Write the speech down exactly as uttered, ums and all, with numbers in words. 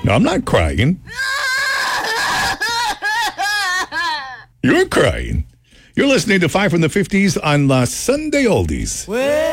No, I'm not crying. You're crying. You're listening to Five from the fifties on La Sunday Oldies.